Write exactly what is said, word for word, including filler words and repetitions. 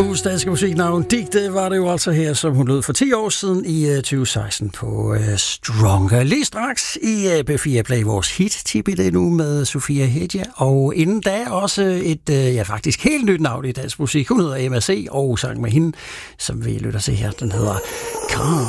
Ugens danske musiknavn Digte var det jo altså her, som hun lød for ti år siden i uh, tyve seksten på uh, Stronger. Lige straks i uh, B fire Play vores hit-tip i det nu med Sofia Hedja, og inden da også et, uh, ja faktisk helt nyt navn i dansk musik. Hun hedder M A C og sang med hende, som vi lytter til her, den hedder Kran.